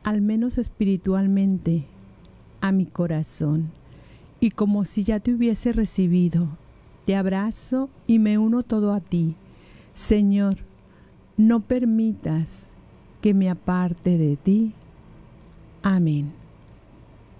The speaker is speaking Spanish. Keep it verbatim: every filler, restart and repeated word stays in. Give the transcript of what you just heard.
al menos espiritualmente, a mi corazón, y como si ya te hubiese recibido, te abrazo y me uno todo a ti. Señor, no permitas que me aparte de ti. Amén.